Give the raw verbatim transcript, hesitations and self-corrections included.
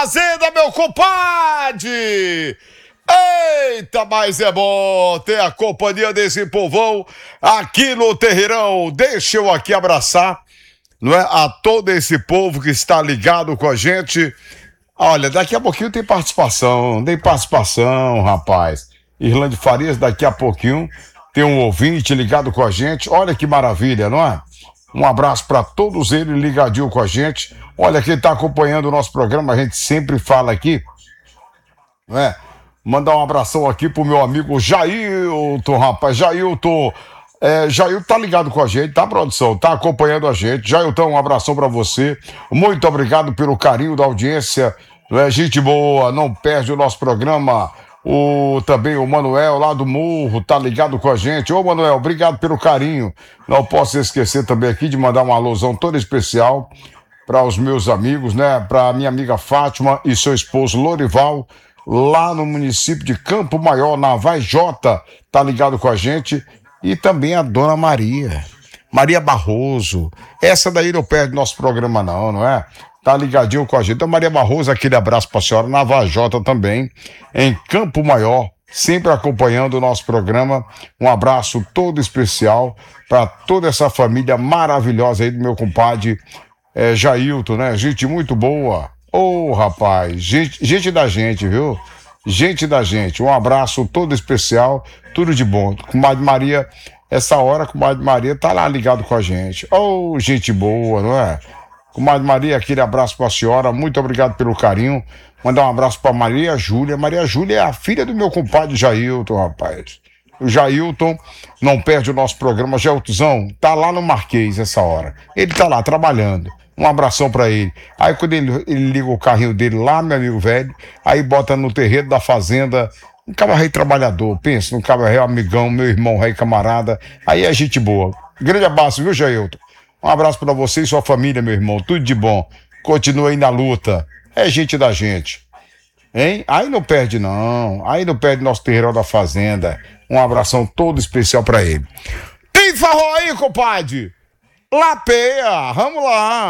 Fazenda, meu compadre! Eita, mas é bom ter a companhia desse povão aqui no Terreirão. Deixa eu aqui abraçar, não é, a todo esse povo que está ligado com a gente. Olha, daqui a pouquinho tem participação, tem participação, rapaz. Irlande Farias, daqui a pouquinho tem um ouvinte ligado com a gente. Olha que maravilha, não é? Um abraço para todos eles ligadinho com a gente. Olha, quem está acompanhando o nosso programa, a gente sempre fala aqui, não é? Mandar um abração aqui pro meu amigo Jailton, rapaz. Jailton, é, Jailton tá ligado com a gente, tá, produção? Tá acompanhando a gente. Jailton, um abração para você. Muito obrigado pelo carinho da audiência. É, gente boa, não perde o nosso programa. O, também o Manuel lá do Morro tá ligado com a gente. Ô Manuel, obrigado pelo carinho. Não posso esquecer também aqui de mandar uma alusão toda especial para os meus amigos, né? Para minha amiga Fátima e seu esposo Lorival, lá no município de Campo Maior, na Vajota, tá ligado com a gente. E também a dona Maria, Maria Barroso. Essa daí não perde nosso programa não, não é? Tá ligadinho com a gente. Então, Maria Barroso, aquele abraço pra senhora, na Vajota também, em Campo Maior, sempre acompanhando o nosso programa. Um abraço todo especial para toda essa família maravilhosa aí do meu compadre é, Jailton, né? Gente muito boa. Ô, oh, rapaz, gente, gente da gente, viu? Gente da gente. Um abraço todo especial, tudo de bom. Comadre Maria, essa hora, comadre Maria tá lá ligado com a gente. Ô, oh, gente boa, não é? Comadre Maria, aquele abraço pra senhora, muito obrigado pelo carinho. Mandar um abraço pra Maria Júlia. Maria Júlia é a filha do meu compadre Jailton, rapaz. O Jailton não perde o nosso programa. Jailtonzão tá lá no Marquês essa hora. Ele tá lá trabalhando. Um abração pra ele. Aí quando ele, ele liga o carrinho dele lá, meu amigo velho, aí bota no terreiro da fazenda, um cabo rei trabalhador, pensa, um cabo rei amigão, meu irmão rei camarada, aí é gente boa. Grande abraço, viu, Jailton? Um abraço pra você e sua família, meu irmão, tudo de bom. Continua aí na luta, é gente da gente. Hein? Aí não perde não, aí não perde nosso terreirão da fazenda. Um abração todo especial pra ele. Tem farol aí, compadre? Lapeia, vamos lá.